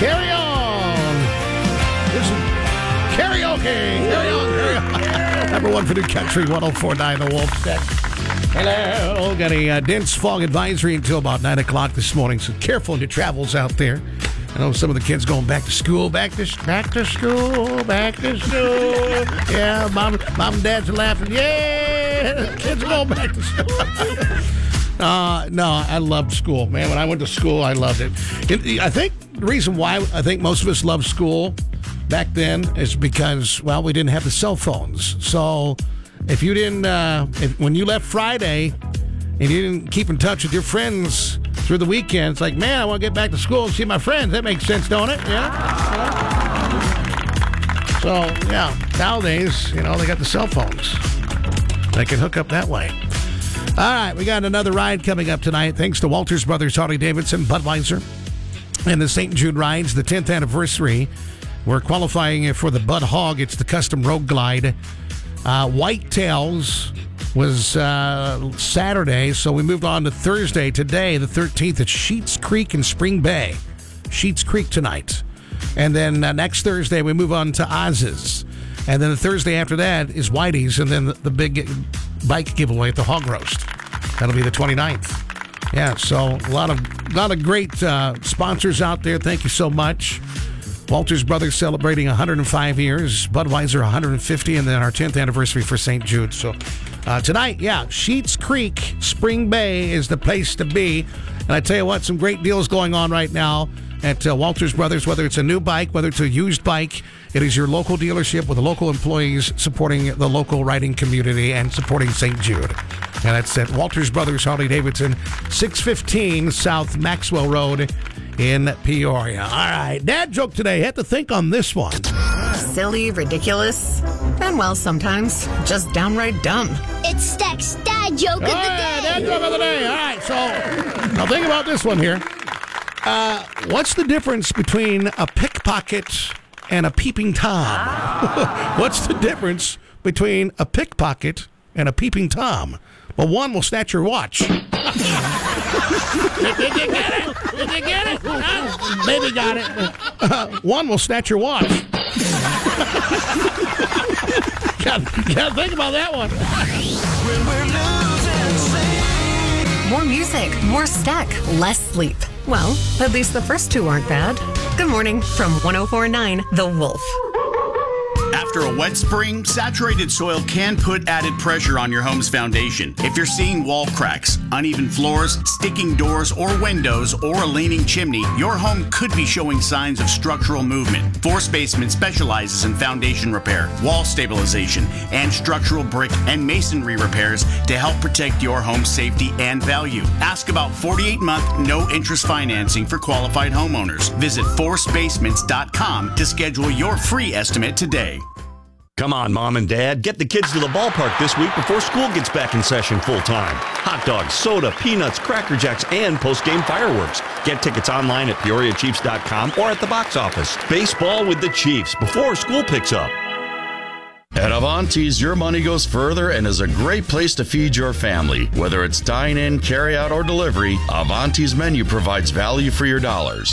Carry on. This is karaoke. Carry on. Number one for New Country, 104.9 The Wolf Set. Hello. Got a dense fog advisory until about 9 o'clock this morning, so careful in your travels out there. I know some of the kids going back to school. Back to school. Yeah, mom and dad's are laughing. Yeah, kids are going back to school. No, I loved school, man. When I went to school, I loved it. I think the reason why I think most of us loved school back then is because, well, we didn't have the cell phones. So if you didn't, when you left Friday and you didn't keep in touch with your friends through the weekend, it's like, man, I want to get back to school and see my friends. That makes sense, don't it? Yeah. So, yeah, nowadays, they got the cell phones. They can hook up that way. All right, we got another ride coming up tonight. Thanks to Walters Brothers, Harley-Davidson, Budweiser, and the St. Jude Rides, the 10th anniversary. We're qualifying for the Bud Hog. It's the custom Road Glide. Whitetails was Saturday, so we moved on to Thursday. Today, the 13th, at Sheets Creek in Spring Bay. Sheets Creek tonight. And then next Thursday, we move on to Oz's. And then the Thursday after that is Whitey's, and then the big bike giveaway at the Hog Roast. That'll be the 29th. Yeah, so a lot of great sponsors out there. Thank you so much. Walters Brothers celebrating 105 years, Budweiser 150, and then our 10th anniversary for St. Jude. So tonight, Sheets Creek, Spring Bay is the place to be. And I tell you what, some great deals going on right now at Walters Brothers, whether it's a new bike, whether it's a used bike. It is your local dealership with the local employees supporting the local riding community and supporting St. Jude. And that's at Walters Brothers, Harley-Davidson, 615 South Maxwell Road in Peoria. All right, dad joke today. Had to think on this one. Silly, ridiculous, and well, sometimes just downright dumb. It's Stack's dad joke of the day. Dad joke of the day. All right, so now think about this one here. What's the difference between a pickpocket and a peeping Tom? What's the difference between a pickpocket and a peeping Tom? Well, one will snatch your watch. Did you get it? Did you get it? Baby got it. One will snatch your watch. Gotta think about that one. More music, more Stack, less sleep. Well, at least the first two aren't bad. Good morning from 104.9 The Wolf. After a wet spring, saturated soil can put added pressure on your home's foundation. If you're seeing wall cracks, uneven floors, sticking doors or windows, or a leaning chimney, your home could be showing signs of structural movement. Force Basement specializes in foundation repair, wall stabilization, and structural brick and masonry repairs to help protect your home's safety and value. Ask about 48-month no-interest financing for qualified homeowners. Visit forcebasements.com to schedule your free estimate today. Come on, Mom and Dad. Get the kids to the ballpark this week before school gets back in session full-time. Hot dogs, soda, peanuts, Cracker Jacks, and post-game fireworks. Get tickets online at PeoriaChiefs.com or at the box office. Baseball with the Chiefs before school picks up. At Avanti's, your money goes further and is a great place to feed your family. Whether it's dine-in, carry-out, or delivery, Avanti's menu provides value for your dollars.